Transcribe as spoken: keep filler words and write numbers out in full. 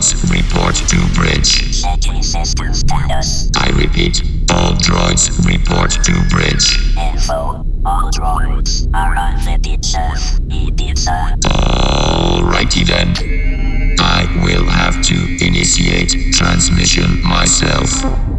droids report to bridge. Checking system status. I repeat, all droids report to bridge. Info. All droids are on the pizza. Eat pizza. Alrighty then. I will have to initiate transmission myself.